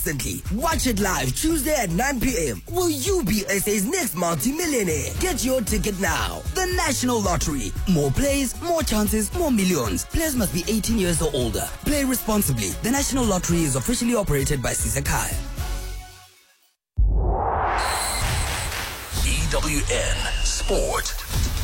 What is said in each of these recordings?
Instantly. Watch it live Tuesday at 9 p.m. Will you be SA's next multi-millionaire? Get your ticket now. The National Lottery. More plays, more chances, more millions. Players must be 18 years or older. Play responsibly. The National Lottery is officially operated by Sisakai. EWN Sport.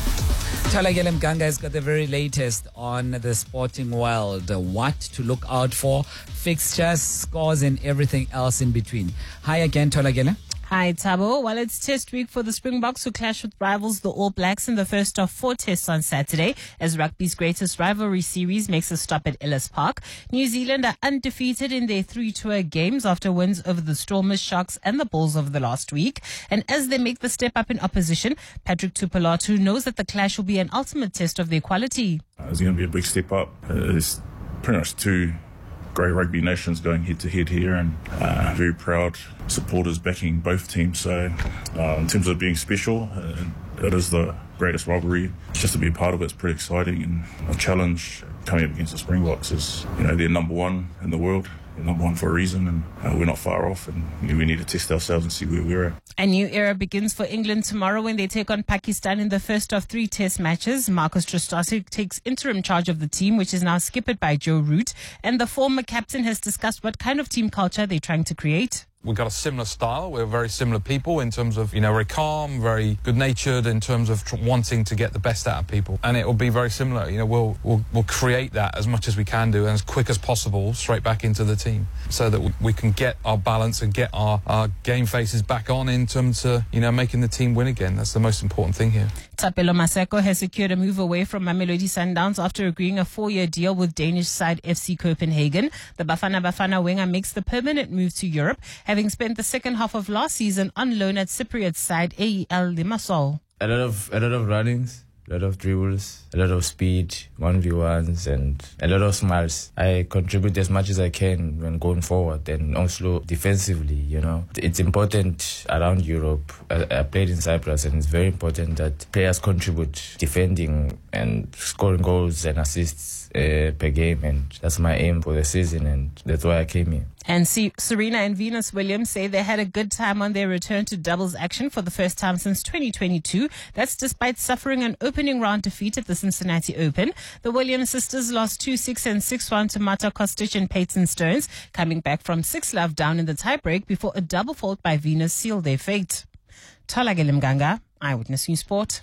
Tholakele Mganga has got the very latest on the sporting world. What to look out for, fixtures, scores, and everything else in between. Hi again, Tholakele. Hi, Tabo. Well, it's test week for the Springboks, who clash with rivals the All Blacks in the first of 4 tests on Saturday, as rugby's greatest rivalry series makes a stop at Ellis Park. New Zealand are undefeated in their 3 tour games after wins over the Stormers, Sharks and the Bulls over the last week. And as they make the step up in opposition, Patrick Tupolatu knows that the clash will be an ultimate test of their quality. It's going to be a big step up. It's pretty much two great rugby nations going head to head here, and very proud supporters backing both teams. So in terms of being special, it is the greatest rivalry. Just to be a part of it is pretty exciting, and a challenge coming up against the Springboks is, they're number one in the world. They're number one for a reason, and we're not far off, and we need to test ourselves and see where we're at. A new era begins for England tomorrow when they take on Pakistan in the first of 3 test matches. Marcus Trostasic takes interim charge of the team, which is now skippered by Joe Root, and the former captain has discussed what kind of team culture they're trying to create. We've got a similar style. We're very similar people in terms of, very calm, very good-natured in terms of wanting to get the best out of people. And it will be very similar. We'll create that as much as we can do and as quick as possible straight back into the team so that we can get our balance and get our game faces back on in terms of, making the team win again. That's the most important thing here. Thapelo Maseko has secured a move away from Mamelodi Sundowns after agreeing a 4-year deal with Danish side FC Copenhagen. The Bafana winger makes the permanent move to Europe, having spent the second half of last season on loan at Cypriot's side AEL Limassol. A lot of runnings, a lot of dribbles, a lot of speed, 1v1s, and a lot of smiles. I contribute as much as I can when going forward, and also defensively, It's important around Europe. I played in Cyprus, and it's very important that players contribute defending and scoring goals and assists per game, and that's my aim for the season, and that's why I came here. And Serena and Venus Williams say they had a good time on their return to doubles action for the first time since 2022. That's despite suffering an opening round defeat at the Cincinnati Open. The Williams sisters lost 2-6 and 6-1 to Marta Kostic and Peyton Stearns, coming back from 6-love down in the tiebreak before a double fault by Venus sealed their fate. Tholakele Mganga, Eyewitness News Sport.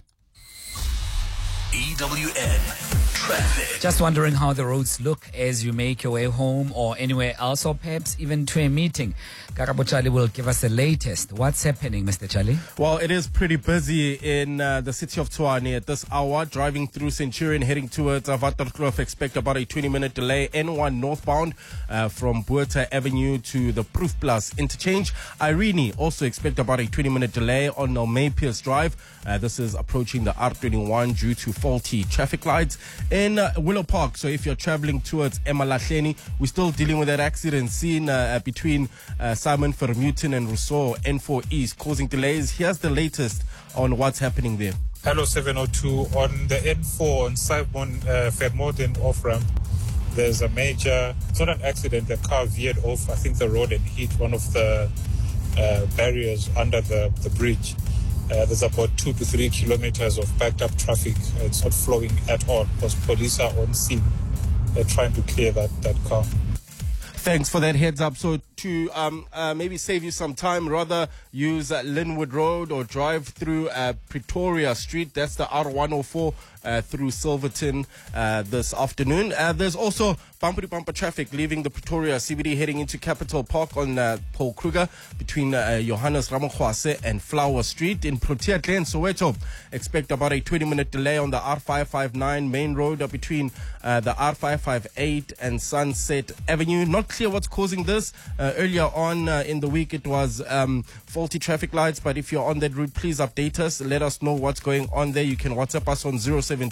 EWN Traffic. Just wondering how the roads look as you make your way home or anywhere else, or perhaps even to a meeting. Karabo Chali will give us the latest. What's happening, Mr. Chali? Well, it is pretty busy in the city of Tshwane at this hour. Driving through Centurion, heading towards Waterkloof, expect about a 20-minute delay. N1 northbound from Buerta Avenue to the Proof Plus interchange. Irene also expect about a 20-minute delay on Maypierce Drive. This is approaching the R21 due to faulty traffic lights. In Willow Park, so if you're traveling towards Emalahleni, we're still dealing with that accident seen between Simon Vermeulen and Rousseau N4 East, causing delays. Here's the latest on what's happening there. Hello 702, on the N4 on Simon Vermeulen off-ramp, there's a major, it's not an accident, the car veered off, I think, the road and hit one of the barriers under the bridge. There's about 2 to 3 kilometers of backed up traffic. It's not flowing at all because police are on scene. They're trying to clear that car. Thanks for that heads up. So to maybe save you some time, rather use Linwood Road or drive through Pretoria Street. That's the R104 through Silverton this afternoon. There's also bumper-to-bumper traffic leaving the Pretoria CBD heading into Capital Park on Paul Kruger between Johannes Ramokwase and Flower Street. In Protea Glen, Soweto, expect about a 20-minute delay on the R559 main road between the R558 and Sunset Avenue. Not clear what's causing this. Earlier on in the week, it was faulty traffic lights, but if you're on that route, please update us. Let us know what's going on there. You can WhatsApp us on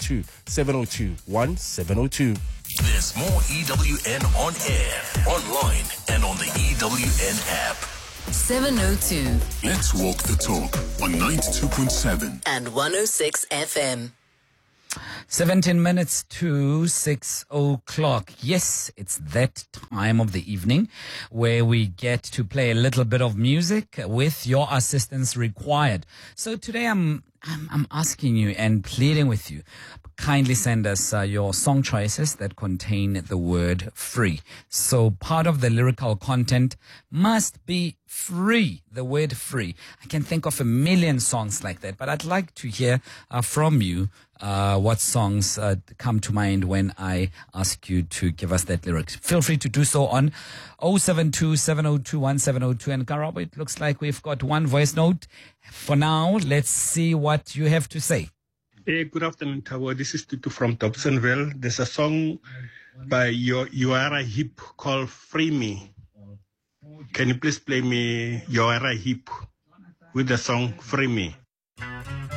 072-702-1702. There's more EWN on air, online, and on the EWN app. 702. Let's walk the talk on 92.7 and 106 FM. 17 minutes to 6 o'clock. Yes, it's that time of the evening where we get to play a little bit of music with your assistance required. So today I'm asking you and pleading with you. Kindly send us your song choices that contain the word free. So part of the lyrical content must be free, the word free. I can think of a million songs like that, but I'd like to hear from you what songs come to mind when I ask you to give us that lyric. Feel free to do so on 072-702-1702. And Karabo, it looks like we've got one voice note. For now, let's see what you have to say. Hey, good afternoon, Tabo. This is Tutu from Dobsonville. There's a song by Uriah Heep called Free Me. Can you please play me Uriah Heep with the song Free Me?